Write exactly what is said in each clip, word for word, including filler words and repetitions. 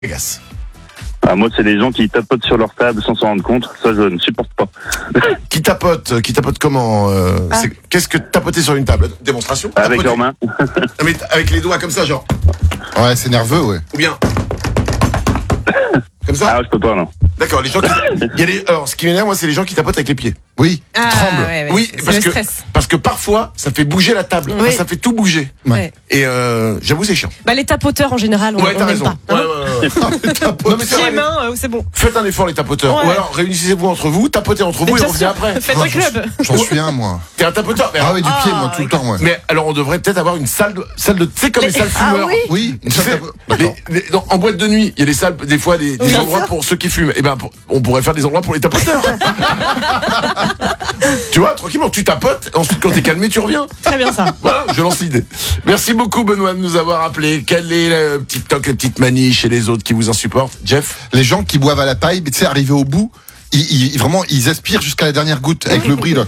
Vegas. Ah, moi, c'est les gens qui tapotent sur leur table sans s'en rendre compte. Ça, je ne supporte pas. Qui tapote Qui tapote comment euh, Ah. c'est- Qu'est-ce que tapoter sur une table? Démonstration. Avec Tapoter. leurs mains. Non, mais t- avec les doigts comme ça, genre. Ouais, c'est nerveux, ouais. Ou bien. Comme ça. Ah, je peux pas, non. D'accord. Les gens qui. Il y a les. Alors, ce qui m'énerve, moi, c'est les gens qui tapotent avec les pieds. Oui. Ah, Tremble. ouais, ouais. Oui, C'est parce le que stress. parce que parfois, ça fait bouger la table. Oui. Enfin, ça fait tout bouger. Ouais. Et euh, j'avoue, c'est chiant. Bah, les tapoteurs en général, on Ouais, t'as on n'aime raison. pas. Ouais, Hein ouais, ouais. Non, mais c'est Pieds, vrai. mains, euh, c'est bon. Faites un effort, les tapoteurs. Ouais. Ou alors, réunissez-vous entre vous, tapotez entre vous et Bien revenez sûr. après. Faites Moi, un j'en club. J'en suis un, moi. T'es un tapoteur. Mais, Ah oui, du Ah, pied, moi, tout le temps, ouais. mais alors, on devrait peut-être avoir une salle de, salle de, tu sais, comme les, Les- salles Ah fumeurs. oui. Oui, une Tu salle sais, tapo- D'accord. les- les- dans- en boîte de nuit, il y a des salles, des fois, des, des Bien endroits sûr. pour ceux qui fument. Et ben, pour- on pourrait faire des endroits pour les tapoteurs. Tu vois, tranquillement, tu tapotes, ensuite, quand t'es calmé, tu reviens. Très bien ça. Voilà, je lance l'idée. Merci beaucoup, Benoît, de nous avoir appelé. Quel est le petit toc, la petite manie chez les autres qui vous insupportent? Jeff? Les gens qui boivent à la paille, mais tu sais, arrivés au bout, ils, ils- vraiment, ils aspirent jusqu'à la dernière goutte avec le bruit, là.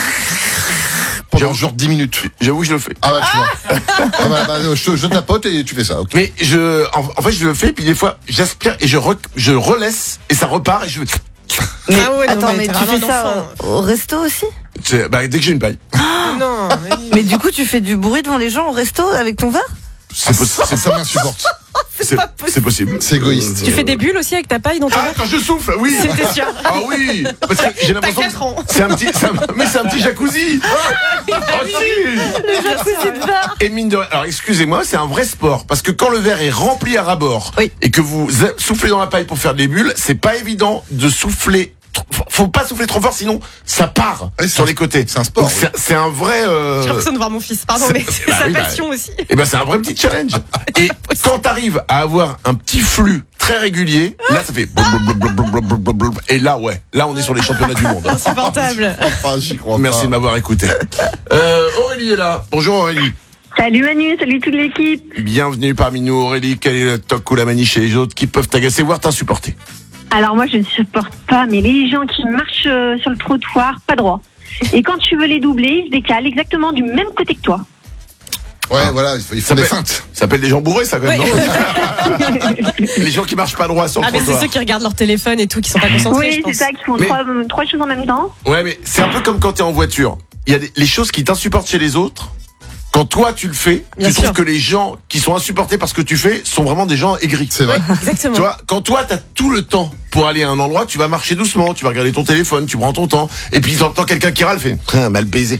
Pendant genre dix minutes. J'avoue, je le fais. Ah ouais, tu vois. Ah bah, bah, je, je tapote et tu fais ça, ok. Mais je, en, en fait, je le fais, puis des fois, j'aspire et je, re, je relaisse, et ça repart, et je fais. Ah ouais, non, Attends, mais t'es tu vraiment fais un ça enfant. au, au resto aussi? C'est- Bah, dès que j'ai une paille. Non, mais- Mais du coup, tu fais du bruit devant les gens au resto avec ton verre? C'est possi- Ça, ça m'insupporte. c'est- c'est possible. C'est égoïste. Tu fais des bulles aussi avec ta paille dans ton Ah, verre? quand je souffle, oui. C'était sûr. Ah oui, parce que j'ai l'impression T'as quatre ans. que c'est un petit, c'est un- mais c'est un petit jacuzzi. Ah, si. Le jacuzzi de verre. Et mine de rien, alors excusez-moi, c'est un vrai sport parce que quand le verre est rempli à ras-bord Oui. et que vous a- soufflez dans la paille pour faire des bulles, c'est pas évident de souffler. Faut- Faut pas souffler trop fort, sinon ça part Oui, c'est sur un- les côtés. c'est un sport, Donc, oui. C'est c'est un vrai. euh, J'ai l'impression de voir mon fils, pardon, c'est- mais c'est bah sa oui, bah, passion aussi. Et ben c'est un vrai petit challenge. Et quand t'arrives à avoir un petit flux très régulier, là ça fait blub, blub, blub, blub, blub, blub, blub. Et là ouais, là on est sur les championnats du monde. Insupportable. Enfin, j'y crois Merci pas. de m'avoir écouté. Euh, Aurélie est là. Bonjour Aurélie. Salut Manu, salut toute l'équipe. Bienvenue parmi nous Aurélie. Quel est le toc ou la manie chez les autres qui peuvent t'agacer, voire t'insupporter? Alors moi je ne supporte pas, mais les gens qui marchent euh, sur le trottoir, pas droit. Et quand tu veux les doubler, ils se décalent exactement du même côté que toi. Ouais, voilà, il faut, il faut Ça des fait- feintes. Ça s'appelle des gens bourrés, ça quand même, Oui. non? Les gens qui marchent pas droit sur le Ah, mais c'est trottoir. ceux qui regardent leur téléphone et tout, qui sont pas concentrés, je Oui, c'est pense. ça, qui font Mais- trois, euh, trois choses en même temps. Ouais, mais c'est un peu comme quand t'es en voiture. Il y a des, les choses qui t'insupportent chez les autres. Quand toi tu le fais, Bien tu sûr. trouves que les gens qui sont insupportés par ce que tu fais sont vraiment des gens aigris. C'est vrai. Exactement. Tu vois, quand toi t'as tout le temps pour aller à un endroit, tu vas marcher doucement, tu vas regarder ton téléphone, tu prends ton temps, et puis t'entends quelqu'un qui râle, fait ah, mal baisé.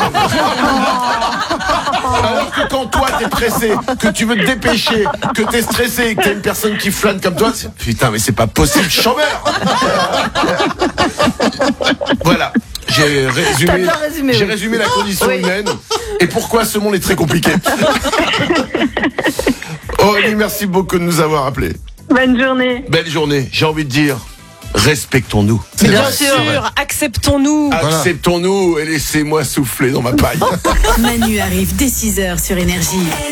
Alors que quand toi t'es pressé, que tu veux te dépêcher, que t'es stressé, et que t'as une personne qui flâne comme toi, c'est, putain mais c'est pas possible, chambeur. Voilà. J'ai résumé, T'as bien résumé, j'ai oui. résumé la condition Oui. humaine et pourquoi ce monde est très compliqué. Aurélie, merci beaucoup de nous avoir appelés. Bonne journée. Belle journée. J'ai envie de dire, respectons-nous. C'est Bien vrai, sûr, c'est vrai. acceptons-nous. Voilà. Acceptons-nous et laissez-moi souffler dans ma paille. Manu arrive dès six heures sur Énergie.